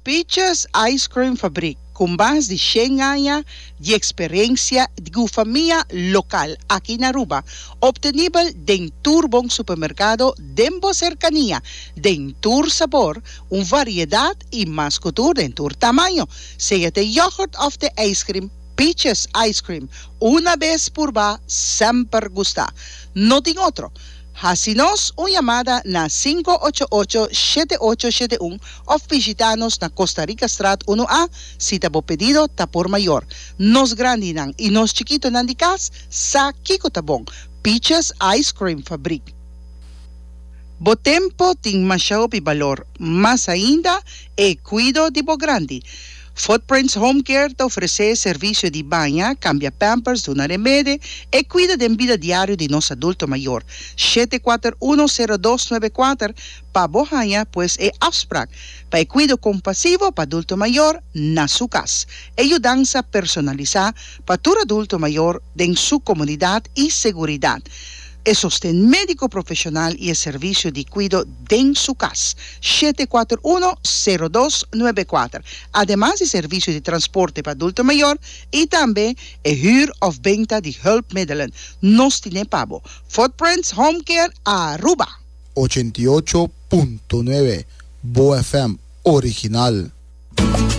Peaches Ice Cream Fabric, com mais de 100 anos de experiência de família local aqui na Aruba, obtenível dentro bom supermercado, dentro cercania, dentro sabor, variedade e mais cultura dentro tamanho, seja de yogurt of the ice cream, Peaches Ice Cream, uma vez por vez, sempre gusta. Não tem outro. Hacinos una llamada na 588-7871 o visitanos na Costa Rica Strat 1A si tabo pedido ta por mayor. Nos grandinan y nos chiquito nandikas sa Kiko Tabong, Peaches Ice Cream Fabric. Bo tempo ting masyaw pi valor, mas ainda cuido di bo grandi. Footprints Home Care te ofrece servicio de banha, cambia pampers, dona remédio e cuida da vida diária de nosso adulto maior. 7410294 para bohanha, pois afspraak para cuido compassivo para adulto maior na sua casa. Ajudança personalizada para todo adulto maior em sua comunidade e seguridade. Sostén médico profissional e serviço de cuido em sua casa. 7410294. Además de serviço de transporte para adulto maior e também huur of venta de hulpmiddelen. Nos tiene pabo. Footprints Home Care Aruba. 88.9 Bo FM original.